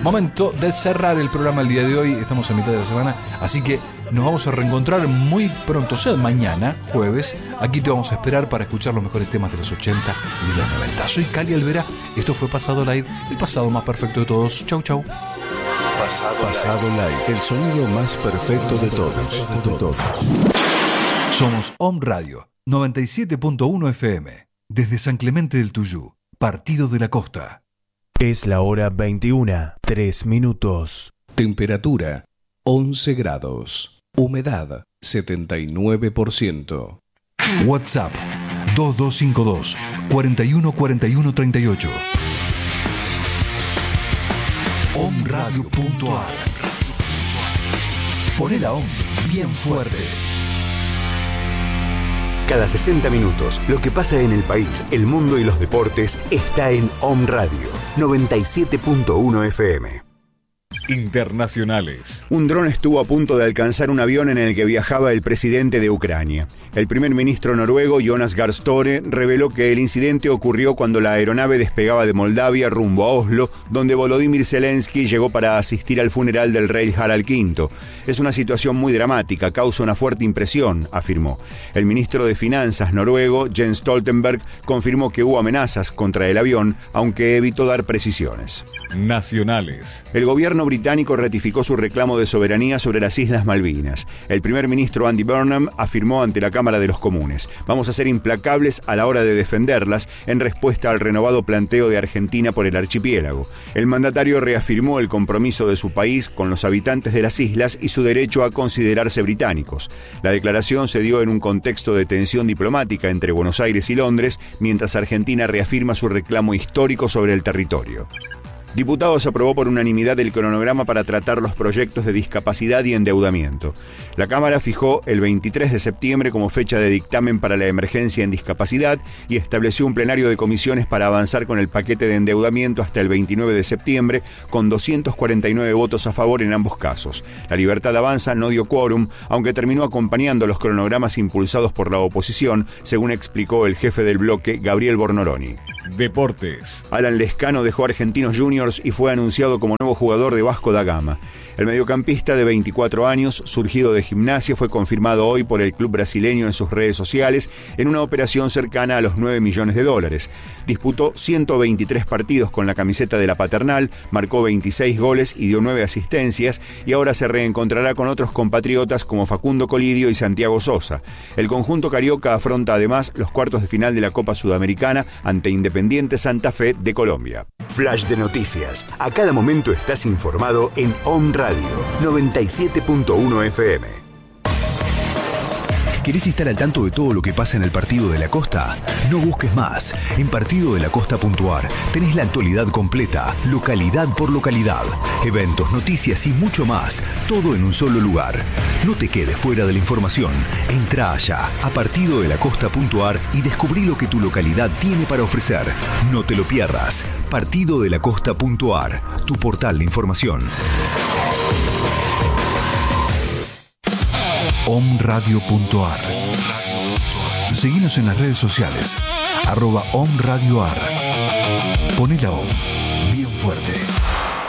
Momento de cerrar el programa el día de hoy. Estamos a mitad de la semana, así que nos vamos a reencontrar muy pronto, o sea, mañana, jueves. Aquí te vamos a esperar para escuchar los mejores temas de los 80 y de los 90. Soy Cali Alvera, esto fue Pasado Live, el pasado más perfecto de todos. Chau, chau. Pasado Live, el sonido más perfecto de todos. Somos Om Radio 97.1 FM, desde San Clemente del Tuyú, Partido de la Costa. Es la hora 21:03. Temperatura 11 grados. Humedad 79%. WhatsApp 2252 414138. omradio.ar. Poné la OM bien fuerte. Cada 60 minutos, lo que pasa en el país, el mundo y los deportes está en Om Radio 97.1 FM. Internacionales. Un dron estuvo a punto de alcanzar un avión en el que viajaba el presidente de Ucrania. El primer ministro noruego, Jonas Gahr Støre, reveló que el incidente ocurrió cuando la aeronave despegaba de Moldavia rumbo a Oslo, donde Volodymyr Zelensky llegó para asistir al funeral del rey Harald V. Es una situación muy dramática, causa una fuerte impresión, afirmó. El ministro de Finanzas noruego, Jens Stoltenberg, confirmó que hubo amenazas contra el avión, aunque evitó dar precisiones. Nacionales. El gobierno británico ratificó su reclamo de soberanía sobre las Islas Malvinas. El primer ministro Andy Burnham afirmó ante la Cámara de los Comunes: vamos a ser implacables a la hora de defenderlas, en respuesta al renovado planteo de Argentina por el archipiélago. El mandatario reafirmó el compromiso de su país con los habitantes de las islas y su derecho a considerarse británicos. La declaración se dio en un contexto de tensión diplomática entre Buenos Aires y Londres, mientras Argentina reafirma su reclamo histórico sobre el territorio. Diputados aprobó por unanimidad el cronograma para tratar los proyectos de discapacidad y endeudamiento. La Cámara fijó el 23 de septiembre como fecha de dictamen para la emergencia en discapacidad y estableció un plenario de comisiones para avanzar con el paquete de endeudamiento hasta el 29 de septiembre, con 249 votos a favor en ambos casos. La Libertad Avanza no dio quórum, aunque terminó acompañando los cronogramas impulsados por la oposición, según explicó el jefe del bloque, Gabriel Bornoroni. Deportes. Alan Lescano dejó Argentinos Juniors y fue anunciado como nuevo jugador de Vasco da Gama. El mediocampista de 24 años, surgido de Gimnasia, fue confirmado hoy por el club brasileño en sus redes sociales en una operación cercana a los $9 millones. Disputó 123 partidos con la camiseta de la paternal, marcó 26 goles y dio 9 asistencias, y ahora se reencontrará con otros compatriotas como Facundo Colidio y Santiago Sosa. El conjunto carioca afronta además los cuartos de final de la Copa Sudamericana ante Independiente Santa Fe de Colombia. Flash de noticias. A cada momento estás informado en Om Radio 97.1 FM. ¿Querés estar al tanto de todo lo que pasa en el Partido de la Costa? No busques más. En partidodelacosta.ar tenés la actualidad completa, localidad por localidad, eventos, noticias y mucho más, todo en un solo lugar. No te quedes fuera de la información. Entra allá a partidodelacosta.ar y descubrí lo que tu localidad tiene para ofrecer. No te lo pierdas. Partidodelacosta.ar, tu portal de información. omradio.ar. Seguinos en las redes sociales @omradioar. Poné la OM bien fuerte.